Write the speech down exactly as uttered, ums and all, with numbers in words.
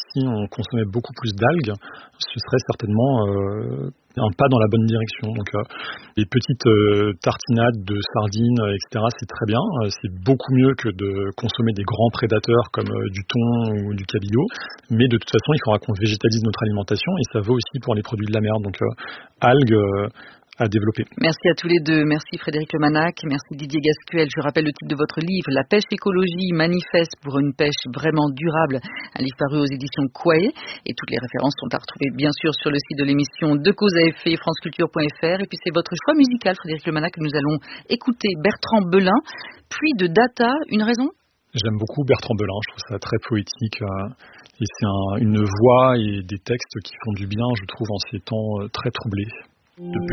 si on consommait beaucoup plus d'algues, ce serait certainement euh, un pas dans la bonne direction. Donc euh, les petites euh, tartinades de sardines, et cetera, c'est très bien. Euh, c'est beaucoup mieux que de consommer des grands prédateurs comme euh, du thon ou du cabillaud. Mais de toute façon, il faudra qu'on végétalise notre alimentation et ça vaut aussi pour les produits de la mer. Donc euh, algues euh, à développer. Merci à tous les deux. Merci Frédéric Lemanac, merci Didier Gascuel. Je rappelle le titre de votre livre, La pêche écologie, manifeste pour une pêche vraiment durable, un livre paru aux éditions Quae. Et toutes les références sont à retrouver bien sûr sur le site de l'émission De Cause à Effet, franceculture point f r. Et puis c'est votre choix musical, Frédéric Lemanac, que nous allons écouter Bertrand Belin, puis de Data, une raison ? J'aime beaucoup Bertrand Belin, je trouve ça très poétique. Euh, et c'est un, une voix et des textes qui font du bien, je trouve, en ces temps euh, très troublés. Depuis